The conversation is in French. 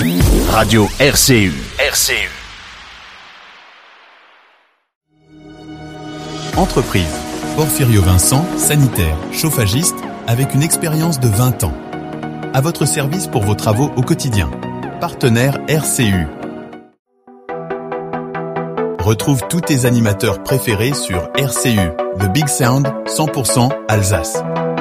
Radio RCU. RCU. Entreprise. Porfirio Vincent, sanitaire, chauffagiste, avec une expérience de 20 ans. À votre service pour vos travaux au quotidien. Partenaire RCU. Retrouve tous tes animateurs préférés sur RCU, The Big Sound, 100% Alsace.